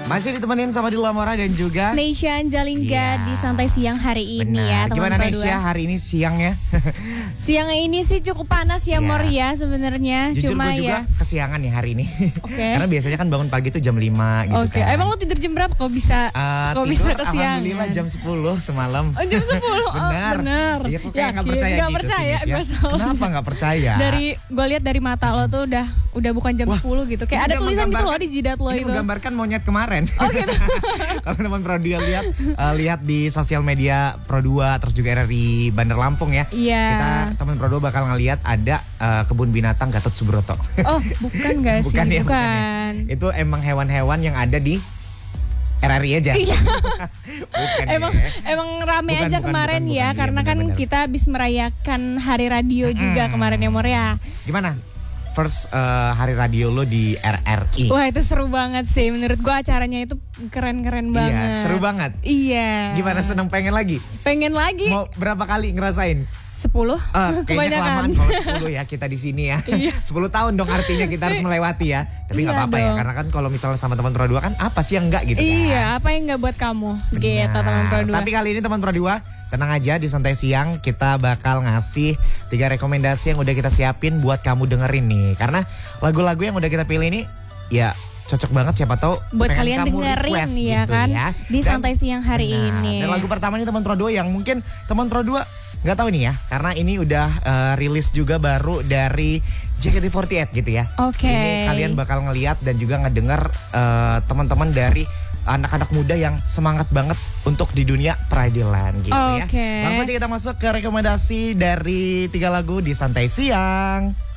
Masih ditemenin sama Dila Mora dan juga Neysha Anjalingga di Santai Siang hari ini. Benar. Ya teman-teman. Gimana Neysha hari ini siangnya? Siang ini sih cukup panas ya Mor ya sebenarnya. Jujur Cuma gue juga kesiangan ya hari ini. Karena biasanya kan bangun pagi tuh jam 5 gitu kan. Emang lu tidur jam berapa kok bisa kesiangan? Alhamdulillah jam 10 semalam. Oh jam 10? Benar. Iya kok kayak gak percaya gak gitu percaya, sih Neysha. Kenapa gak percaya? Gue lihat dari mata lo tuh udah bukan jam 10 gitu. Kayak ada tulisan gitu loh di jidat lo ini itu. Menggambarkan monyet kemarin. Oh gitu. Kalau teman Pro 2 lihat di sosial media Pro 2 terus juga RRI Bandar Lampung ya. Iya. Kita teman Pro 2 bakal ngelihat ada kebun binatang Gatot Subroto. Oh, bukan gak sih? Bukan. Bukan. Itu emang hewan-hewan yang ada di RRI aja. Iya. Bukan emang rame aja kemarin ya, karena kan kita habis merayakan Hari Radio juga kemarin ya Mor ya. Gimana? First hari radio lo di RRI. Wah itu seru banget sih. Menurut gua acaranya itu keren-keren banget. Iya, seru banget. Iya. Gimana, seneng pengen lagi? Pengen lagi. Mau berapa kali ngerasain? 10. Kayaknya kelamaan kalau 10 ya kita di sini ya. 10 tahun dong artinya kita harus melewati ya. Tapi nggak apa-apa ya, karena kan kalau misalnya sama teman Pro 2 kan apa sih yang enggak gitu kan. Iya, apa yang enggak buat kamu? Gitu teman Pro 2. Tapi kali ini teman Pro 2 tenang aja, di Santai Siang kita bakal ngasih 3 rekomendasi yang udah kita siapin buat kamu dengerin nih. Karena lagu-lagu yang udah kita pilih ini ya cocok banget, siapa tahu buat kalian dengerin ya gitu kan ya. Di Santai Siang hari ini. Dan lagu pertama ini teman Pro 2 yang mungkin teman Pro 2 nggak tahu nih ya, karena ini udah rilis juga baru dari JKT48 gitu ya. Ini kalian bakal ngeliat dan juga ngedenger teman-teman dari anak-anak muda yang semangat banget untuk di dunia peradilan gitu ya. Langsung aja kita masuk ke rekomendasi dari 3 lagu di Santai Siang.